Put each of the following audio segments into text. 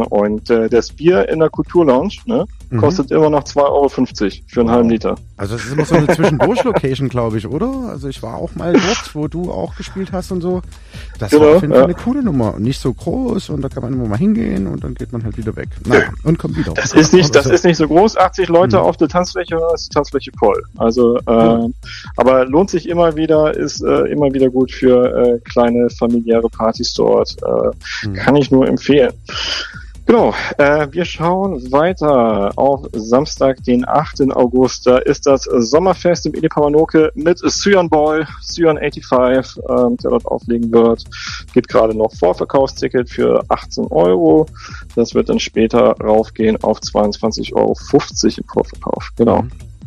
Und das Bier in der Kulturlounge, ne, kostet immer noch 2,50 € für einen halben Liter. Also das ist immer so eine Zwischendurch-Location, glaube ich, oder? Also ich war auch mal dort, wo du auch gespielt hast und so. Das war auf jeden Fall eine coole Nummer. Und nicht so groß und da kann man immer mal hingehen und dann geht man halt wieder weg. Naja, und kommt wieder. Das ist nicht so groß, 80 Leute auf der Tanzfläche, ist die Tanzfläche voll. Also, aber lohnt sich immer wieder, ist immer wieder gut für kleine familiäre Partys dort. Kann ich nur empfehlen. Genau, wir schauen weiter auf Samstag, den 8. August. Da ist das Sommerfest im Elepammanoke mit Cyan Boy, Cyan 85, der dort auflegen wird. Geht gerade noch Vorverkaufsticket für 18 €. Das wird dann später raufgehen auf 22,50 € im Vorverkauf. Genau.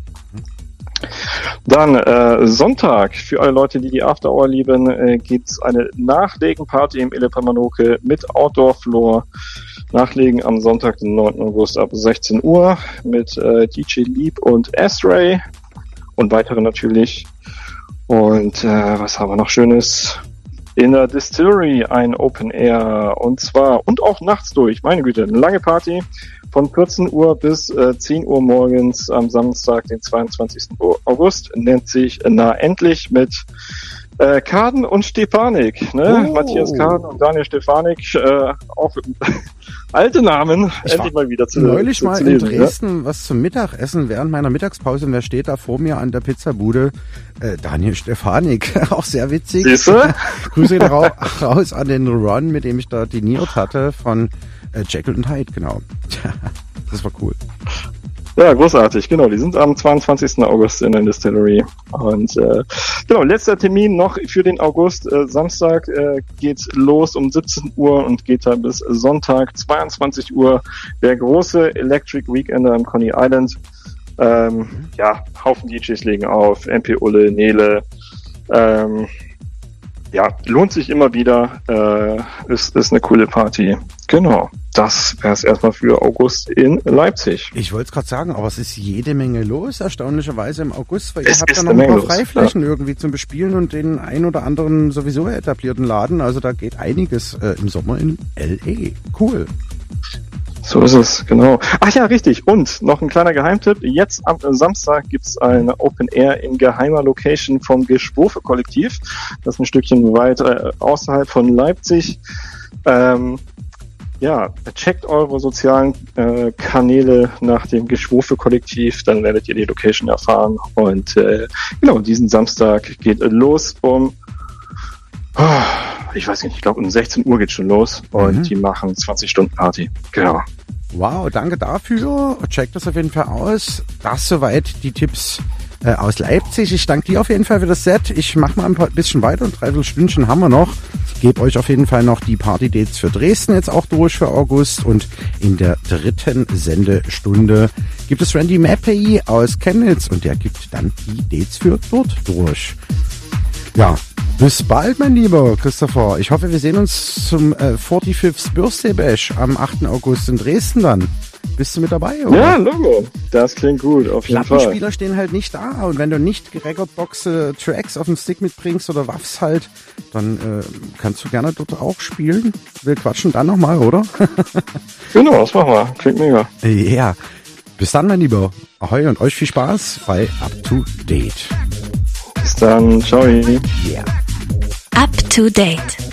Dann Sonntag, für alle Leute, die die After Hour lieben, gibt's eine Nachlegenparty im Elepammanoke mit Outdoor Floor. Nachlegen am Sonntag, den 9. August ab 16 Uhr mit DJ Leap und S-Ray und weitere natürlich. Und was haben wir noch Schönes? In der Distillery ein Open Air und zwar und auch nachts durch. Meine Güte, eine lange Party von 14 Uhr bis 10 Uhr morgens am Samstag, den 22. August. Nennt sich Na Endlich mit Kaden und Stepanik, ne? Matthias Kaden und Daniel Stepanik, auch alte Namen, endlich mal wieder zu neulich zu mal lesen, in Dresden was zum Mittagessen während meiner Mittagspause und wer steht da vor mir an der Pizzabude? Daniel Stepanik, auch sehr witzig. Siehste? Grüße raus an den Ron, mit dem ich da diniert hatte von Jekyll und Hyde, genau. Das war cool. Ja, großartig, genau. Die sind am 22. August in der Distillery. Und genau, letzter Termin noch für den August. Samstag geht's los um 17 Uhr und geht da bis Sonntag 22 Uhr. Der große Electric Weekender am Coney Island. Ja, Haufen DJs legen auf. MP Ulle, Nele. Ja, lohnt sich immer wieder. Ist eine coole Party. Genau. Das wäre es erstmal für August in Leipzig. Ich wollte es gerade sagen, aber es ist jede Menge los, erstaunlicherweise im August, weil ihr habt da noch ein paar Freiflächen irgendwie zum Bespielen und den ein oder anderen sowieso etablierten Laden. Also da geht einiges im Sommer in L.A. Cool. So ist es, genau. Ach ja, richtig. Und noch ein kleiner Geheimtipp. Jetzt am Samstag gibt's ein Open Air in geheimer Location vom Geschwofe-Kollektiv. Das ist ein Stückchen weit außerhalb von Leipzig. Ja, checkt eure sozialen Kanäle nach dem Geschwofe-Kollektiv, dann werdet ihr die Location erfahren. Und genau, diesen Samstag geht los ich weiß nicht, ich glaube um 16 Uhr geht schon los und die machen 20 Stunden Party. Genau. Wow, danke dafür. Checkt das auf jeden Fall aus. Das soweit die Tipps aus Leipzig. Ich danke dir auf jeden Fall für das Set. Ich mache mal ein bisschen weiter, ein Dreiviertelstündchen haben wir noch. Ich gebe euch auf jeden Fall noch die Party-Dates für Dresden jetzt auch durch für August und in der 3. Sendestunde gibt es Randy Mappey aus Chemnitz und der gibt dann die Dates für dort durch. Ja, bis bald, mein lieber Christopher. Ich hoffe, wir sehen uns zum 45th Birthday Bash am 8. August in Dresden dann. Bist du mit dabei, oder? Ja, Logo. Das klingt gut, auf jeden Fall. Plattenspieler stehen halt nicht da und wenn du nicht Recordbox-Tracks auf dem Stick mitbringst oder Waffs halt, dann kannst du gerne dort auch spielen. Wir quatschen dann nochmal, oder? Genau, das machen wir. Klingt mega. Ja. Yeah. Bis dann, mein Lieber. Ahoi und euch viel Spaß bei Up to Date. Bis dann. Ciao. Yeah. Up to Date.